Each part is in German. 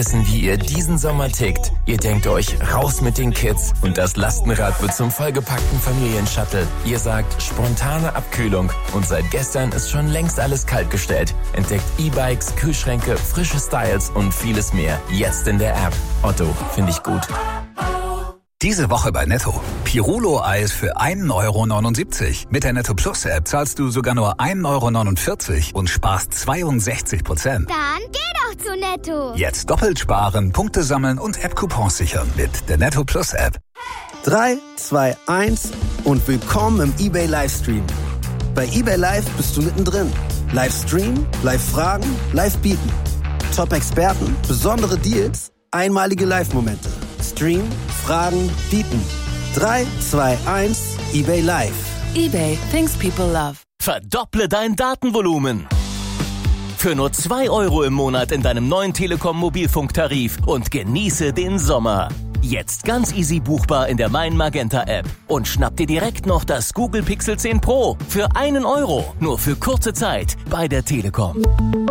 Wissen, wie ihr diesen Sommer tickt. Ihr denkt euch, raus mit den Kids und das Lastenrad wird zum vollgepackten Familienshuttle. Ihr sagt, spontane Abkühlung und seit gestern ist schon längst alles kaltgestellt. Entdeckt E-Bikes, Kühlschränke, frische Styles und vieles mehr. Jetzt in der App. Otto, finde ich gut. Diese Woche bei Netto. Pirulo-Eis für 1,79 €. Mit der Netto Plus App zahlst du sogar nur 1,49 € und sparst 62%. Dann geh doch zu Netto. Jetzt doppelt sparen, Punkte sammeln und App-Coupons sichern mit der Netto Plus App. 3, 2, 1 und willkommen im eBay Livestream. Bei eBay Live bist du mittendrin. Livestream, Live-Fragen, Live-Bieten. Top-Experten, besondere Deals, einmalige Live-Momente. Stream, Fragen, bieten. 3, 2, 1, eBay Live. eBay, things people love. Verdopple dein Datenvolumen. Für nur 2 € im Monat in deinem neuen Telekom-Mobilfunktarif und genieße den Sommer. Jetzt ganz easy buchbar in der Mein Magenta App. Und schnapp dir direkt noch das Google Pixel 10 Pro für 1 €. Nur für kurze Zeit bei der Telekom.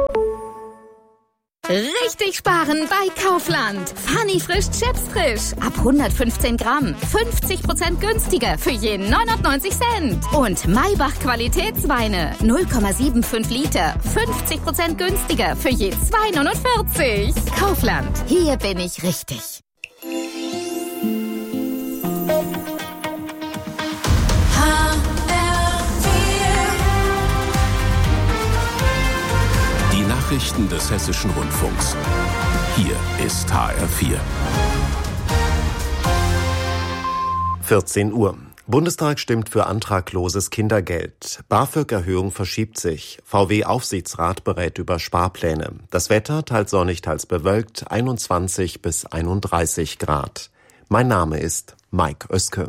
Richtig sparen bei Kaufland. Funny frisch Chips frisch. Ab 115 Gramm. 50% günstiger für jeden 99 Cent. Und Maybach Qualitätsweine. 0,75 Liter. 50% günstiger für je 2,49. Kaufland. Hier bin ich richtig. Nachrichten des Hessischen Rundfunks. Hier ist HR4. 14 Uhr. Bundestag stimmt für antragloses Kindergeld. BAföG-Erhöhung verschiebt sich. VW-Aufsichtsrat berät über Sparpläne. Das Wetter teils sonnig, teils bewölkt, 21 bis 31 Grad. Mein Name ist Mike Oeske.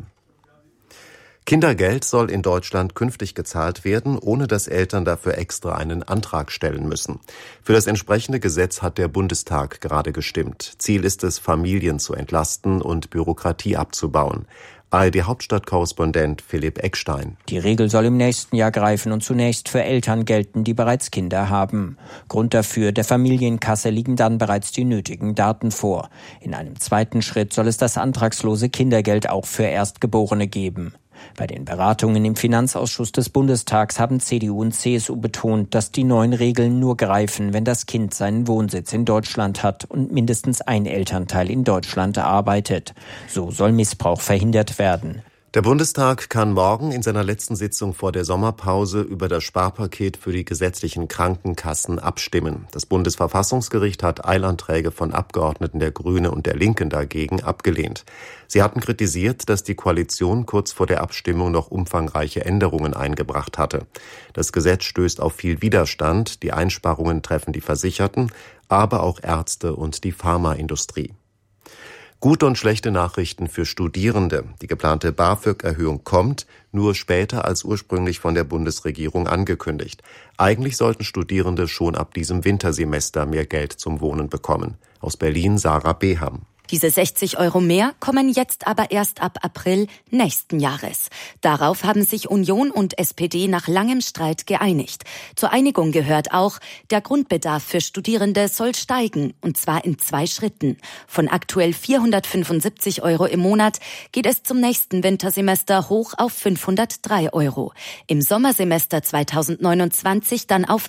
Kindergeld soll in Deutschland künftig gezahlt werden, ohne dass Eltern dafür extra einen Antrag stellen müssen. Für das entsprechende Gesetz hat der Bundestag gerade gestimmt. Ziel ist es, Familien zu entlasten und Bürokratie abzubauen. ARD-Hauptstadtkorrespondent Philipp Eckstein. Die Regel soll im nächsten Jahr greifen und zunächst für Eltern gelten, die bereits Kinder haben. Grund dafür, der Familienkasse liegen dann bereits die nötigen Daten vor. In einem zweiten Schritt soll es das antragslose Kindergeld auch für Erstgeborene geben. Bei den Beratungen im Finanzausschuss des Bundestags haben CDU und CSU betont, dass die neuen Regeln nur greifen, wenn das Kind seinen Wohnsitz in Deutschland hat und mindestens ein Elternteil in Deutschland arbeitet. So soll Missbrauch verhindert werden. Der Bundestag kann morgen in seiner letzten Sitzung vor der Sommerpause über das Sparpaket für die gesetzlichen Krankenkassen abstimmen. Das Bundesverfassungsgericht hat Eilanträge von Abgeordneten der Grünen und der Linken dagegen abgelehnt. Sie hatten kritisiert, dass die Koalition kurz vor der Abstimmung noch umfangreiche Änderungen eingebracht hatte. Das Gesetz stößt auf viel Widerstand. Die Einsparungen treffen die Versicherten, aber auch Ärzte und die Pharmaindustrie. Gute und schlechte Nachrichten für Studierende. Die geplante BAföG-Erhöhung kommt, nur später als ursprünglich von der Bundesregierung angekündigt. Eigentlich sollten Studierende schon ab diesem Wintersemester mehr Geld zum Wohnen bekommen. Aus Berlin Sarah Beham. Diese 60 € mehr kommen jetzt aber erst ab April nächsten Jahres. Darauf haben sich Union und SPD nach langem Streit geeinigt. Zur Einigung gehört auch, der Grundbedarf für Studierende soll steigen, und zwar in 2 Schritten. Von aktuell 475 € im Monat geht es zum nächsten Wintersemester hoch auf 503 €. Im Sommersemester 2029 dann auf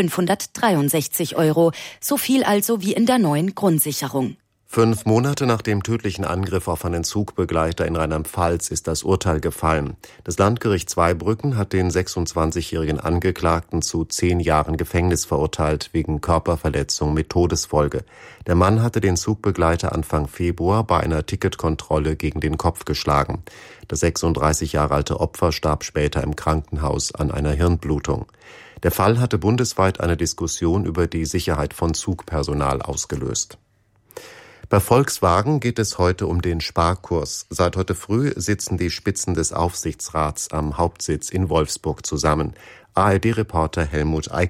563 €. So viel also wie in der neuen Grundsicherung. 5 Monate nach dem tödlichen Angriff auf einen Zugbegleiter in Rheinland-Pfalz ist das Urteil gefallen. Das Landgericht Zweibrücken hat den 26-jährigen Angeklagten zu 10 Jahren Gefängnis verurteilt wegen Körperverletzung mit Todesfolge. Der Mann hatte den Zugbegleiter Anfang Februar bei einer Ticketkontrolle gegen den Kopf geschlagen. Das 36 Jahre alte Opfer starb später im Krankenhaus an einer Hirnblutung. Der Fall hatte bundesweit eine Diskussion über die Sicherheit von Zugpersonal ausgelöst. Bei Volkswagen geht es heute um den Sparkurs. Seit heute früh sitzen die Spitzen des Aufsichtsrats am Hauptsitz in Wolfsburg zusammen. ARD-Reporter Helmut Eickhoff.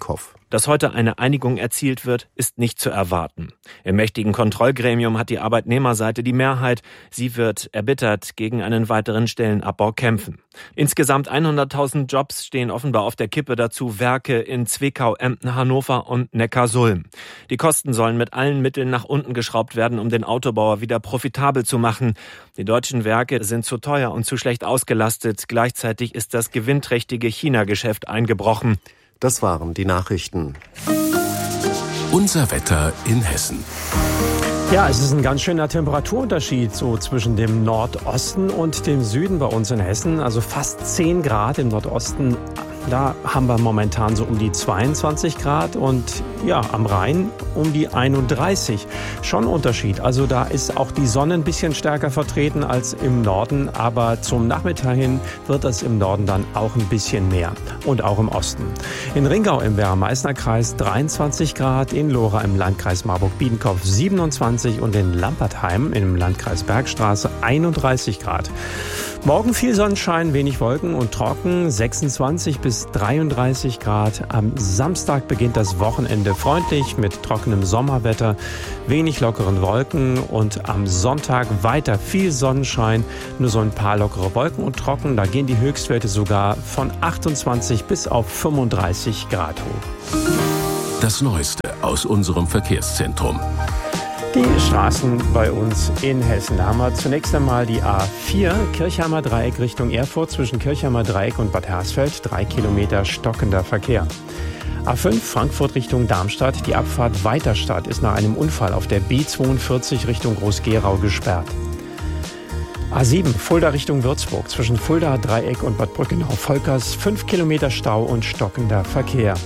Dass heute eine Einigung erzielt wird, ist nicht zu erwarten. Im mächtigen Kontrollgremium hat die Arbeitnehmerseite die Mehrheit. Sie wird erbittert gegen einen weiteren Stellenabbau kämpfen. Insgesamt 100.000 Jobs stehen offenbar auf der Kippe, dazu Werke in Zwickau, Emden, Hannover und Neckarsulm. Die Kosten sollen mit allen Mitteln nach unten geschraubt werden, um den Autobauer wieder profitabel zu machen. Die deutschen Werke sind zu teuer und zu schlecht ausgelastet. Gleichzeitig ist das gewinnträchtige China-Geschäft eingebrochen. Das waren die Nachrichten. Unser Wetter in Hessen. Ja, es ist ein ganz schöner Temperaturunterschied so zwischen dem Nordosten und dem Süden bei uns in Hessen. Also fast 10 Grad im Nordosten. Da haben wir momentan so um die 22 Grad und ja, am Rhein um die 31. Schon Unterschied. Also da ist auch die Sonne ein bisschen stärker vertreten als im Norden. Aber zum Nachmittag hin wird es im Norden dann auch ein bisschen mehr. Und auch im Osten. In Ringau im Werra-Meißner Kreis 23 Grad, in Lora im Landkreis Marburg-Biedenkopf 27 und in Lampertheim im Landkreis Bergstraße 31 Grad. Morgen viel Sonnenschein, wenig Wolken und trocken, 26 bis 33 Grad. Am Samstag beginnt das Wochenende freundlich mit trockenem Sommerwetter, wenig lockeren Wolken und am Sonntag weiter viel Sonnenschein, nur so ein paar lockere Wolken und trocken. Da gehen die Höchstwerte sogar von 28 bis auf 35 Grad hoch. Das Neueste aus unserem Verkehrszentrum. Die Straßen bei uns in Hessen. Da haben wir zunächst einmal die A4, Kirchheimer Dreieck Richtung Erfurt, zwischen Kirchheimer Dreieck und Bad Hersfeld, 3 Kilometer stockender Verkehr. A5, Frankfurt Richtung Darmstadt, die Abfahrt Weiterstadt ist nach einem Unfall auf der B42 Richtung Groß-Gerau gesperrt. A7, Fulda Richtung Würzburg, zwischen Fulda Dreieck und Bad Brückenau-Volkers, 5 Kilometer Stau und stockender Verkehr.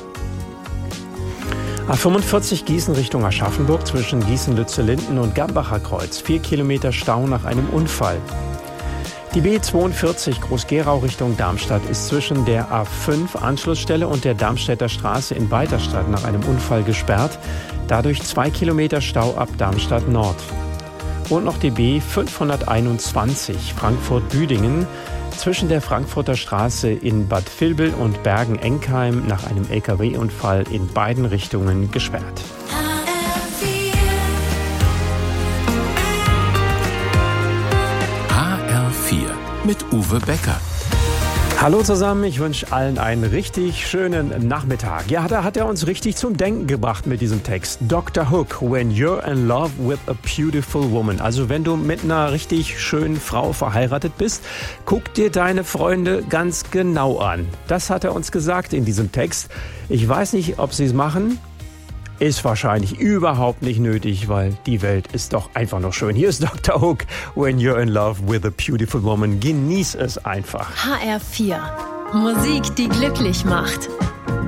A45 Gießen Richtung Aschaffenburg, zwischen Gießen-Lützellinden und Gambacher Kreuz, 4 Kilometer Stau nach einem Unfall. Die B42 Groß-Gerau Richtung Darmstadt ist zwischen der A5 Anschlussstelle und der Darmstädter Straße in Weiterstadt nach einem Unfall gesperrt. Dadurch 2 Kilometer Stau ab Darmstadt Nord. Und noch die B521 Frankfurt-Büdingen zwischen der Frankfurter Straße in Bad Vilbel und Bergen-Enkheim nach einem LKW-Unfall in beiden Richtungen gesperrt. HR4 mit Uwe Becker. Hallo zusammen, ich wünsche allen einen richtig schönen Nachmittag. Ja, da hat er uns richtig zum Denken gebracht mit diesem Text. Dr. Hook, when you're in love with a beautiful woman. Also wenn du mit einer richtig schönen Frau verheiratet bist, guck dir deine Freunde ganz genau an. Das hat er uns gesagt in diesem Text. Ich weiß nicht, ob sie es machen. Ist wahrscheinlich überhaupt nicht nötig, weil die Welt ist doch einfach noch schön. Hier ist Dr. Hook, when you're in love with a beautiful woman. Genieß es einfach. HR4. Musik, die glücklich macht.